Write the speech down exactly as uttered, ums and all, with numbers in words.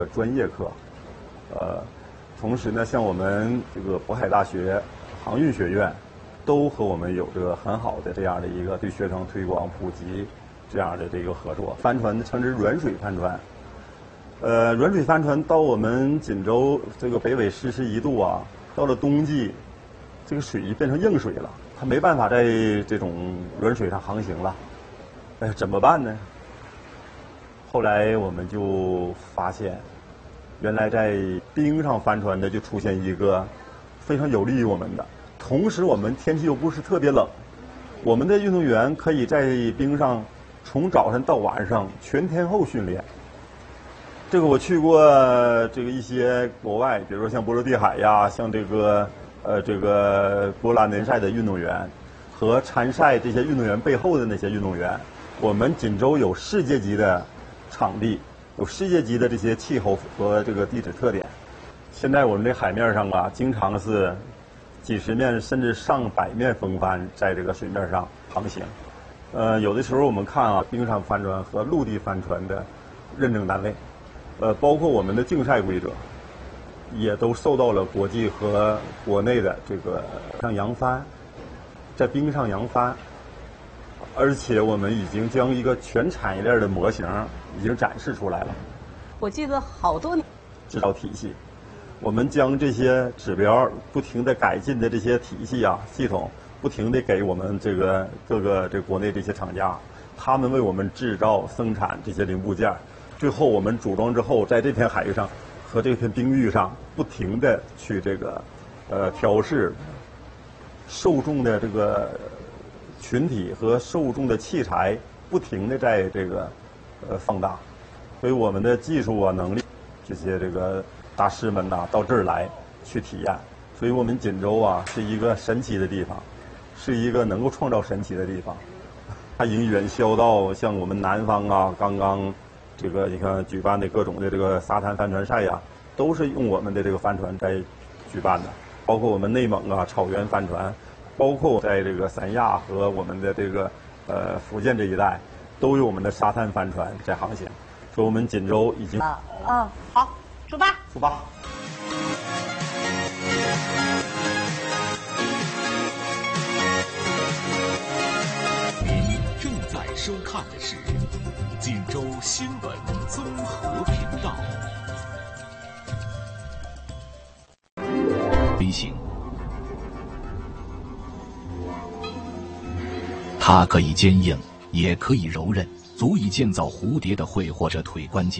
专业课，呃，同时呢，像我们这个渤海大学航运学院，都和我们有这个很好的这样的一个对学生推广普及这样的这个合作。帆船称之软水帆船，呃，软水帆船到我们锦州这个北纬四十一度啊，到了冬季，这个水变成硬水了，它没办法在这种软水上航行了，哎，怎么办呢？后来我们就发现，原来在冰上帆船的就出现一个非常有利于我们的，同时我们天气又不是特别冷，我们的运动员可以在冰上从早晨到晚上全天候训练。这个我去过这个一些国外，比如说像波罗的海呀，像这个呃这个波兰联赛的运动员和参赛这些运动员背后的那些运动员，我们锦州有世界级的场地，有世界级的这些气候和这个地质特点。现在我们这海面上啊，经常是几十面甚至上百面风帆在这个水面上航行。呃，有的时候我们看啊，冰上帆船和陆地帆船的认证单位，呃，包括我们的竞赛规则，也都受到了国际和国内的这个像扬帆，在冰上扬帆。而且我们已经将一个全产业链的模型已经展示出来了。 我记得好多年指导体系，我们将这些指标不停地改进的这些体系啊系统，不停地给我们这个各个这国内这些厂家，他们为我们制造生产这些零部件，最后我们组装之后，在这片海域上和这片冰域上不停地去这个呃调试受众的这个群体和受众的器材，不停地在这个呃放大，所以我们的技术啊能力，这些这个大师们呐、啊、到这儿来去体验，所以我们锦州啊是一个神奇的地方，是一个能够创造神奇的地方。它已经远销到像我们南方啊，刚刚这个你看举办的各种的这个沙滩帆船赛呀、啊，都是用我们的这个帆船在举办的，包括我们内蒙啊草原帆船。包括在这个三亚和我们的这个呃福建这一带，都有我们的沙滩帆船在航行，所以我们锦州已经啊嗯好，出发出发。 您正在收看的是锦州新闻综合频道。飞行。它可以坚硬，也可以柔韧，足以建造蝴蝶的喙或者腿关节。